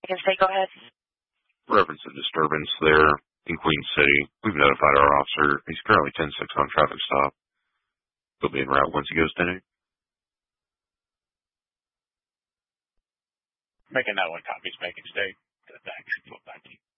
Macon State, go ahead. Reference a disturbance there in Queen City. We've notified our officer. He's currently 10-6 on traffic stop. He'll be en route once he goes 10-8. Making that one copies, Macon State. Thank you.